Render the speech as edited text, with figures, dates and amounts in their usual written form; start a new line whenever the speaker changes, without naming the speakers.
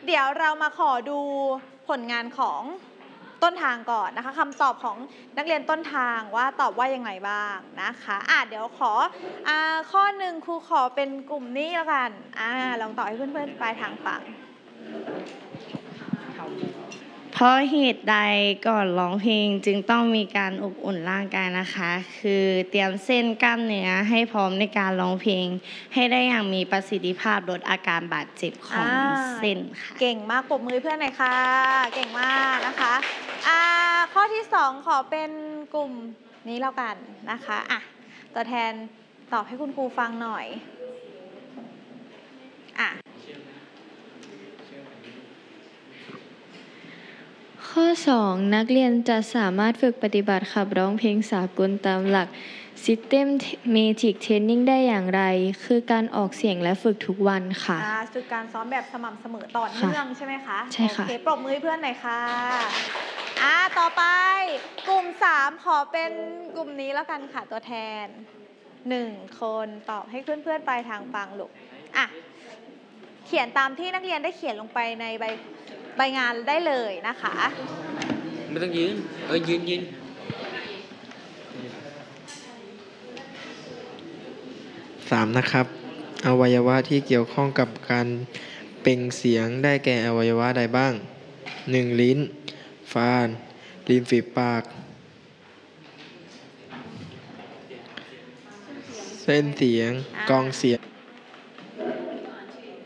เดี๋ยวเรามาขอดูผลงานของต้นทางก่อนนะคะคำตอบของนักเรียนต้นทางว่าตอบว่ายังไงบ้างนะคะเดี๋ยวขอข้อหนึ่งครูขอเป็นกลุ่มนี้แล้วกันลองตอบให้เพื่อนๆปลายทางฟัง
เพราะเหตุใดก่อนร้องเพลงจึงต้องมีการอบอุ่นร่างกายนะคะ คือเตรียมเส้นกล้ามเนื้อให้พร้อมในการร้องเพลงให้ได้อย่างมีประสิทธิภาพลดอาการบาดเจ็บของเส้นค่ะ
เก่งมากปรบมือเพื่อนหน่อยค่ะเก่งมากนะคะข้อที่2ขอเป็นกลุ่มนี้แล้วกันนะคะตัวแทนตอบให้คุณครูฟังหน่อย
ข้อ 2 นักเรียนจะสามารถฝึกปฏิบัติขับร้องเพลงสากลตามหลัก Systematic Training ได้อย่างไร คือการออกเสียงและฝึกทุกวันค่ะ
ฝึกการซ้อมแบบสม่ำเสมอต่อเนื่องใช่ไหมคะ
ใช่ค่ะ
โอเคปรบมือให้เพื่อนหน่อยค่ะต่อไปกลุ่ม3ขอเป็นกลุ่มนี้แล้วกันค่ะตัวแทน1คนตอบให้เพื่อนๆปลายทางฟังลูกเขียนตามที่นักเรียนได้เขียนลงไปในใบงานได้เลยนะคะ
ไม่ต้องยืนยืน
3นะครับอวัยวะที่เกี่ยวข้องกับการเปล่งเสียงได้แก่อวัยวะใดบ้าง1ลิ้นฟันริมฝีปากเส้นเสียงกรองเสียง